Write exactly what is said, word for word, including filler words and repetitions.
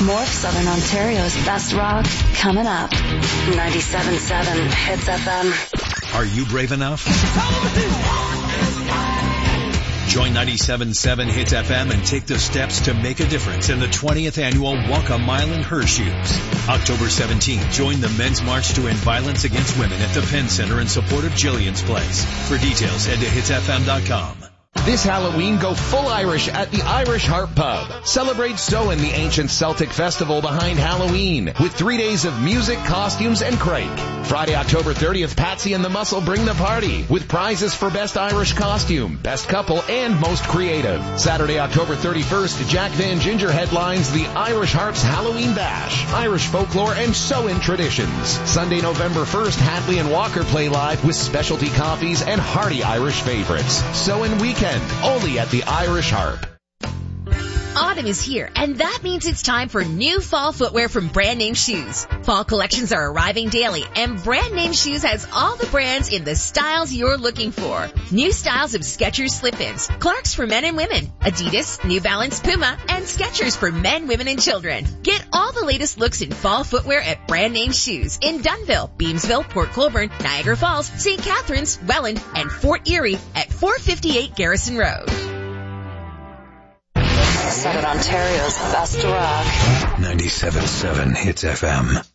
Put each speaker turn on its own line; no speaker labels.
More of Southern Ontario's best rock coming up. ninety-seven point seven Hits F M.
Are you brave enough? Join ninety-seven point seven Hits F M and take the steps to make a difference in the twentieth annual Walk a Mile in Her Shoes. October seventeenth, join the Men's March to End Violence Against Women at the Penn Center in support of Jillian's Place. For details, head to hits f m dot com.
This Halloween, go full Irish at the Irish Harp Pub. Celebrate Samhain, the ancient Celtic festival behind Halloween, with three days of music, costumes, and crake. Friday, October thirtieth, Patsy and the Muscle bring the party, with prizes for Best Irish Costume, Best Couple, and Most Creative. Saturday, October thirty-first, Jack Van Ginger headlines the Irish Harps Halloween Bash, Irish folklore, and Samhain traditions. Sunday, November first, Hadley and Walker play live with specialty coffees and hearty Irish favorites. Samhain weekend, only at the Irish Harp.
Autumn is here, and that means it's time for new fall footwear from Brand Name Shoes. Fall collections are arriving daily, and Brand Name Shoes has all the brands in the styles you're looking for. New styles of Skechers slip-ins, Clarks for men and women, Adidas, New Balance, Puma, and Skechers for men, women, and children. Get all the latest looks in fall footwear at Brand Name Shoes in Dunnville, Beamsville, Port Colborne, Niagara Falls, Saint Catharines, Welland, and Fort Erie at four fifty-eight Garrison Road.
Southern Ontario's best rock.
ninety-seven point seven Hits F M.